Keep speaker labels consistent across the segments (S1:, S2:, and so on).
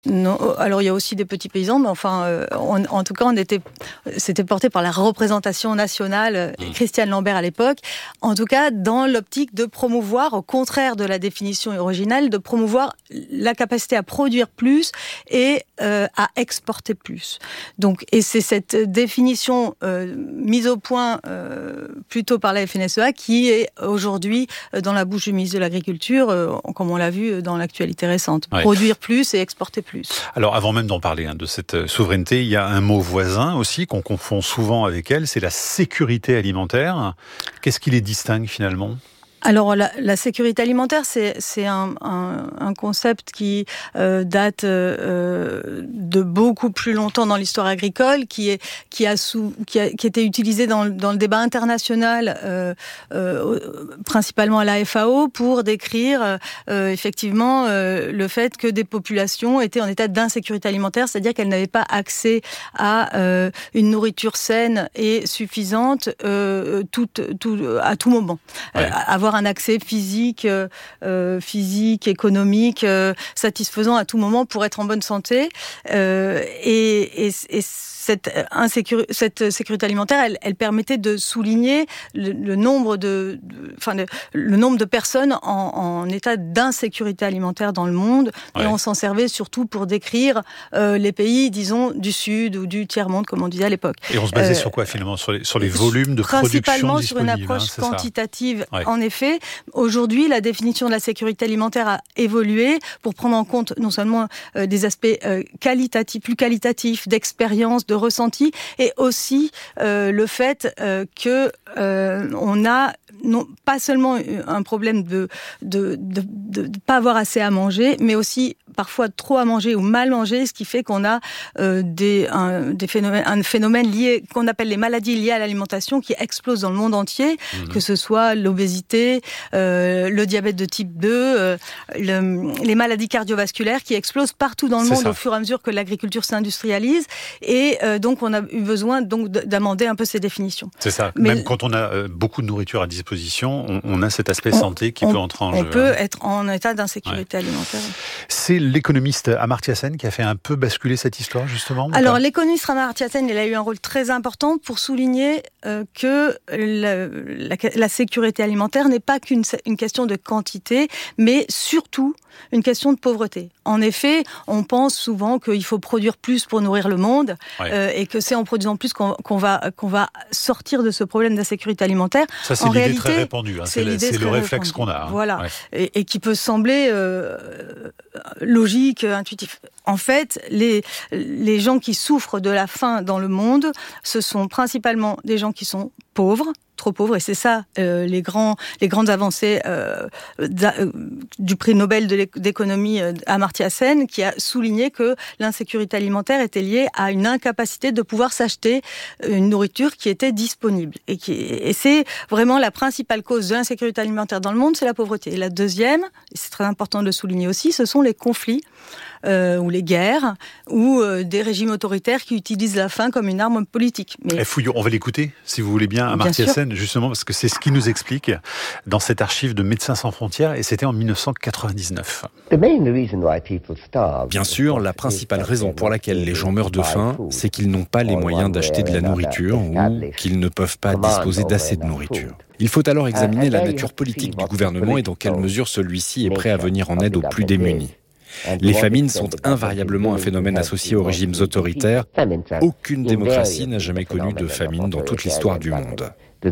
S1: Non, alors il y a aussi des petits paysans, mais enfin, en tout cas, c'était porté par la représentation nationale, Christiane Lambert à l'époque, en tout cas dans l'optique de promouvoir, au contraire de la définition originale, de promouvoir la capacité à produire plus et à exporter plus. Donc, et c'est cette définition mise au point plutôt par la FNSEA qui est aujourd'hui dans la bouche du ministre de l'Agriculture, comme on l'a vu dans l'actualité récente.
S2: Ouais.
S1: Produire plus et exporter plus.
S2: Alors, avant même d'en parler de cette souveraineté, il y a un mot voisin aussi qu'on confond souvent avec elle, c'est la sécurité alimentaire. Qu'est-ce qui les distingue finalement ?
S1: Alors la sécurité alimentaire, c'est un concept qui date de beaucoup plus longtemps dans l'histoire agricole, qui a été utilisé dans le débat international, principalement à la FAO, pour décrire effectivement le fait que des populations étaient en état d'insécurité alimentaire, c'est-à-dire qu'elles n'avaient pas accès à une nourriture saine et suffisante à tout moment. Ouais. Avoir un accès physique, économique, satisfaisant à tout moment pour être en bonne santé. Et cette sécurité alimentaire, elle permettait de souligner le nombre de personnes en état d'insécurité alimentaire dans le monde. Ouais. Et on s'en servait surtout pour décrire les pays, disons, du Sud ou du tiers-monde, comme on disait à l'époque.
S2: Et on se basait sur quoi finalement ? Sur les volumes de production
S1: principalement
S2: disponibles,
S1: sur une approche quantitative.
S2: Ouais.
S1: En effet, aujourd'hui, la définition de la sécurité alimentaire a évolué pour prendre en compte non seulement des aspects plus qualitatifs, d'expérience, de ressenti, et aussi le fait que on a non pas seulement un problème de pas avoir assez à manger, mais aussi parfois trop à manger ou mal manger, ce qui fait qu'on a un phénomène lié qu'on appelle les maladies liées à l'alimentation qui explosent dans le monde entier, que ce soit l'obésité, le diabète de type 2, les maladies cardiovasculaires qui explosent partout dans le monde au fur et à mesure que l'agriculture s'industrialise, et donc on a eu besoin d'amender un peu ces définitions.
S2: C'est ça. Mais même quand on a beaucoup de nourriture à disposition, on a cet aspect santé qui peut entrer en jeu.
S1: On peut être en état d'insécurité alimentaire.
S2: C'est l'économiste Amartya Sen qui a fait un peu basculer cette histoire, justement.
S1: Alors, l'économiste Amartya Sen, il a eu un rôle très important pour souligner que la sécurité alimentaire n'est pas qu'une question de quantité, mais surtout une question de pauvreté. En effet, on pense souvent qu'il faut produire plus pour nourrir le monde, et que c'est en produisant plus qu'on va sortir de ce problème d'insécurité alimentaire.
S2: Ça, c'est l'idée très répandue. C'est le réflexe qu'on a.
S1: Voilà. Ouais. Et qui peut sembler logique, intuitif. En fait, les gens qui souffrent de la faim dans le monde, ce sont principalement des gens qui sont pauvres, trop pauvres, et c'est ça les grandes avancées du prix Nobel d'économie Amartya Sen, qui a souligné que l'insécurité alimentaire était liée à une incapacité de pouvoir s'acheter une nourriture qui était disponible. Et c'est vraiment la principale cause de l'insécurité alimentaire dans le monde, c'est la pauvreté. Et la deuxième, et c'est très important de le souligner aussi, ce sont les conflits ou les guerres, ou des régimes autoritaires qui utilisent la faim comme une arme politique. Mais...
S2: Fouillon, on va l'écouter, si vous voulez bien, Amartya Sen, justement, parce que c'est ce qui nous explique dans cette archive de Médecins sans frontières, et c'était en 1999.
S3: Bien sûr, la principale raison pour laquelle les gens meurent de faim, c'est qu'ils n'ont pas les moyens d'acheter de la nourriture ou qu'ils ne peuvent pas disposer d'assez de nourriture. Il faut alors examiner la nature politique du gouvernement et dans quelle mesure celui-ci est prêt à venir en aide aux plus démunis. Les famines sont invariablement un phénomène associé aux régimes autoritaires. Aucune démocratie n'a jamais connu de famine dans toute l'histoire du monde.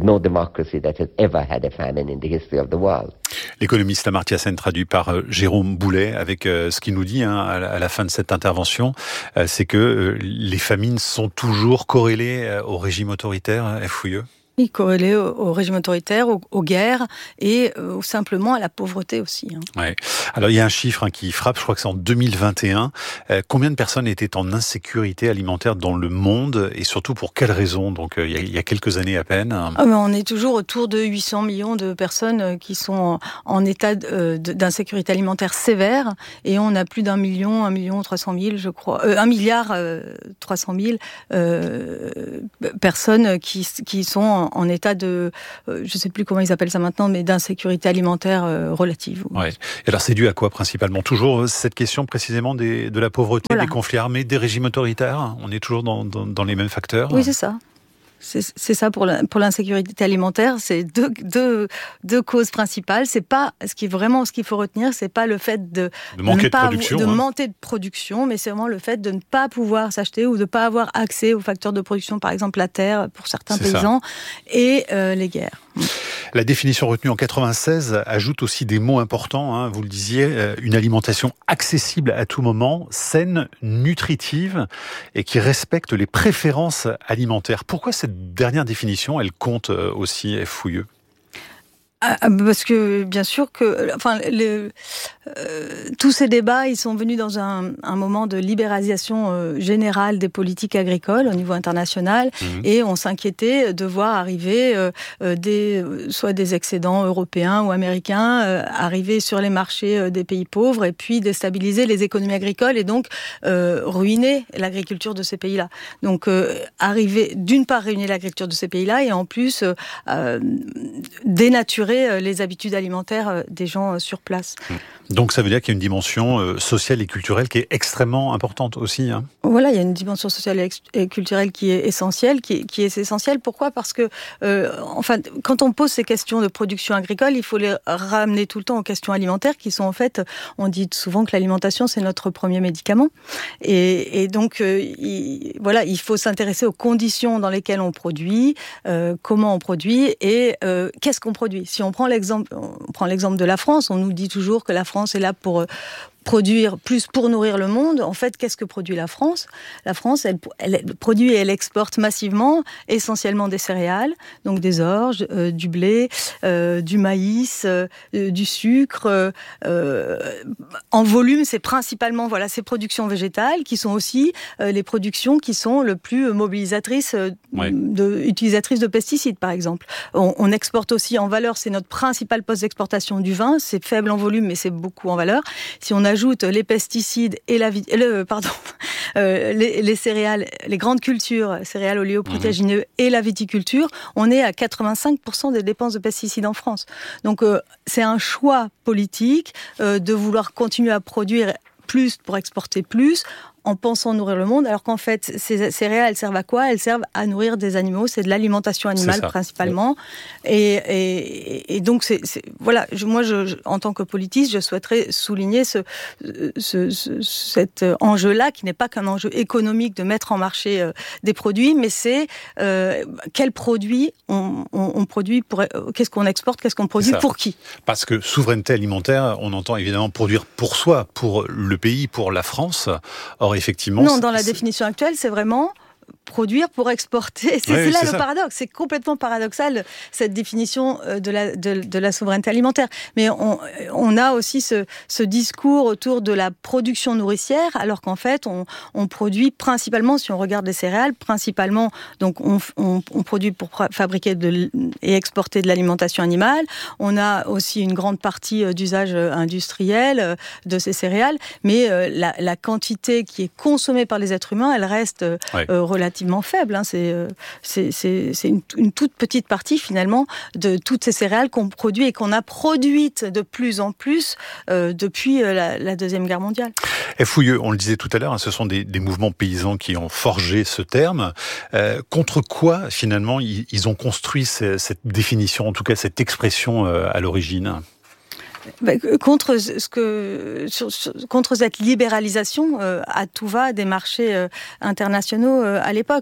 S2: L'économiste Amartya Sen, traduit par Jérôme Boulet, avec ce qu'il nous dit à la fin de cette intervention, c'est que les famines sont toujours corrélées au régime autoritaire, Fouilleux.
S1: Corrélé au régime autoritaire, aux guerres et simplement à la pauvreté aussi.
S2: Ouais. Alors il y a un chiffre qui frappe, je crois que c'est en 2021. Combien de personnes étaient en insécurité alimentaire dans le monde et surtout pour quelles raisons ? Donc il y a quelques années à peine.
S1: On est toujours autour de 800 millions de personnes qui sont en état d'insécurité alimentaire sévère, et on a plus d'1 million 300 000, je crois, 1 milliard 300 000 personnes qui sont en état de, je ne sais plus comment ils appellent ça maintenant, mais d'insécurité alimentaire relative.
S2: Ouais. Et alors c'est dû à quoi principalement? Toujours cette question précisément de la pauvreté, des conflits armés, des régimes autoritaires? On est toujours dans les mêmes facteurs?
S1: Oui, c'est ça. C'est ça pour l'insécurité alimentaire, c'est deux causes principales. C'est pas ce qu'il faut retenir, c'est pas le fait de manquer de production, mais c'est vraiment le fait de ne pas pouvoir s'acheter ou de ne pas avoir accès aux facteurs de production, par exemple la terre pour certains paysans, et les guerres.
S2: La définition retenue en 96 ajoute aussi des mots importants, vous le disiez, une alimentation accessible à tout moment, saine, nutritive et qui respecte les préférences alimentaires. Pourquoi cette dernière définition, elle compte aussi, Fouilleux ?
S1: Parce que bien sûr que, tous ces débats, ils sont venus dans un moment de libéralisation générale des politiques agricoles au niveau international, et on s'inquiétait de voir arriver soit des excédents européens ou américains arriver sur les marchés des pays pauvres et puis déstabiliser les économies agricoles et donc ruiner l'agriculture de ces pays-là. Donc d'une part ruiner l'agriculture de ces pays-là et en plus dénaturer les habitudes alimentaires des gens sur place.
S2: Donc ça veut dire qu'il y a une dimension sociale et culturelle qui est extrêmement importante aussi.
S1: Voilà, il y a une dimension sociale et culturelle qui est essentielle, qui est essentielle. Pourquoi ? Parce que, quand on pose ces questions de production agricole, il faut les ramener tout le temps aux questions alimentaires qui sont en fait, on dit souvent que l'alimentation c'est notre premier médicament. Et donc, il faut s'intéresser aux conditions dans lesquelles on produit, comment on produit et qu'est-ce qu'on produit. Si on prend l'exemple de la France, on nous dit toujours que la France est là pour produire plus pour nourrir le monde. En fait, qu'est-ce que produit la France ? La France, elle produit et elle exporte massivement, essentiellement des céréales, donc des orges, du blé, du maïs, du sucre. En volume, c'est principalement ces productions végétales qui sont aussi les productions qui sont le plus mobilisatrices, utilisatrices de pesticides, par exemple. On exporte aussi en valeur, c'est notre principal poste d'exportation du vin. C'est faible en volume, mais c'est beaucoup en valeur. Si on ajoute les pesticides et les céréales, les grandes cultures, céréales oléoprotéagineux et la viticulture, on est à 85% des dépenses de pesticides en France. Donc c'est un choix politique de vouloir continuer à produire plus pour exporter plus, en pensant nourrir le monde, alors qu'en fait, ces céréales, elles servent à quoi ? Elles servent à nourrir des animaux, c'est de l'alimentation animale principalement. Et donc, moi, en tant que politiste, je souhaiterais souligner cet enjeu-là, qui n'est pas qu'un enjeu économique de mettre en marché des produits, mais c'est quels produits on produit, qu'est-ce qu'on exporte, qu'est-ce qu'on produit, pour qui ?
S2: Parce que souveraineté alimentaire, on entend évidemment produire pour soi, pour le pays, pour la France. Or, effectivement...
S1: Non, dans la définition actuelle, c'est vraiment produire pour exporter. C'est là le paradoxe. C'est complètement paradoxal, cette définition de la souveraineté alimentaire. Mais on a aussi ce discours autour de la production nourricière, alors qu'en fait, on produit principalement, si on regarde les céréales, principalement, donc on produit pour fabriquer et exporter de l'alimentation animale. On a aussi une grande partie d'usage industriel de ces céréales, mais la quantité qui est consommée par les êtres humains, elle reste relativement faible. C'est une toute petite partie finalement de toutes ces céréales qu'on produit et qu'on a produites de plus en plus depuis la Deuxième Guerre mondiale.
S2: Fouilleux, on le disait tout à l'heure, ce sont des mouvements paysans qui ont forgé ce terme. Contre quoi finalement ils ont construit cette définition, en tout cas cette expression à l'origine ?
S1: Contre cette libéralisation à tout va des marchés internationaux à l'époque.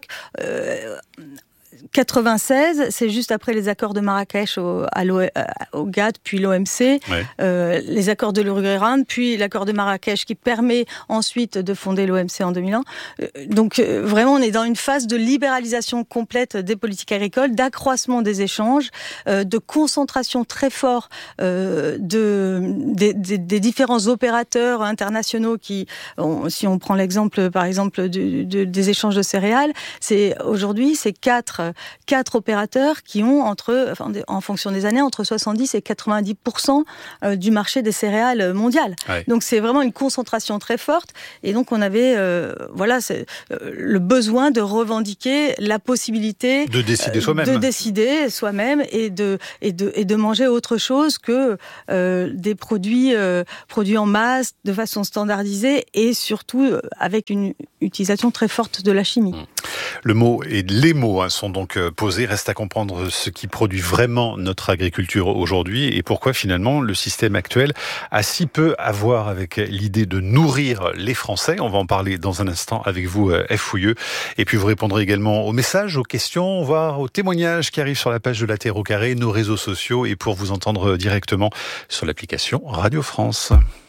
S1: 96, c'est juste après les accords de Marrakech au GATT, puis l'OMC, les accords de l'Uruguay, puis l'accord de Marrakech qui permet ensuite de fonder l'OMC en 2001. Donc vraiment, on est dans une phase de libéralisation complète des politiques agricoles, d'accroissement des échanges, de concentration très fort des différents opérateurs internationaux qui, si on prend l'exemple par exemple des échanges de céréales, aujourd'hui c'est 4 a 4 opérateurs qui ont en fonction des années, entre 70 et 90% du marché des céréales mondial. Ouais. Donc c'est vraiment une concentration très forte. Et donc on avait le besoin de revendiquer la possibilité
S2: de décider
S1: soi-même et de manger autre chose que des produits en masse de façon standardisée et surtout avec une utilisation très forte de la chimie.
S2: Le mot et les mots sont donc posés. Reste à comprendre ce qui produit vraiment notre agriculture aujourd'hui et pourquoi finalement le système actuel a si peu à voir avec l'idée de nourrir les Français. On va en parler dans un instant avec vous, F. Fouilleux. Et puis vous répondrez également aux messages, aux questions, voire aux témoignages qui arrivent sur la page de La Terre au Carré, nos réseaux sociaux et pour vous entendre directement sur l'application Radio France.